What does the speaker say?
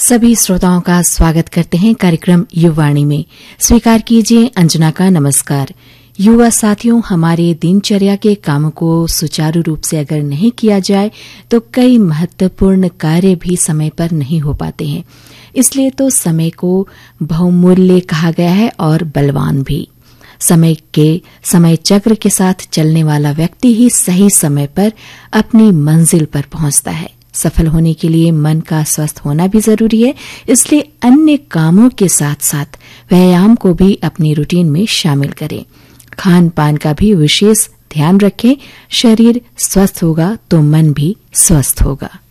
सभी श्रोताओं का स्वागत करते हैं कार्यक्रम युवावाणी में। स्वीकार कीजिए अंजना का नमस्कार। युवा साथियों, हमारे दिनचर्या के कामों को सुचारू रूप से अगर नहीं किया जाए तो कई महत्वपूर्ण कार्य भी समय पर नहीं हो पाते हैं। इसलिए तो समय को बहुमूल्य कहा गया है और बलवान भी। समय चक्र के साथ चलने वाला व्यक्ति ही सही समय पर अपनी मंजिल पर पहुंचता है। सफल होने के लिए मन का स्वस्थ होना भी जरूरी है, इसलिए अन्य कामों के साथ साथ व्यायाम को भी अपनी रूटीन में शामिल करें। खान पान का भी विशेष ध्यान रखें। शरीर स्वस्थ होगा तो मन भी स्वस्थ होगा।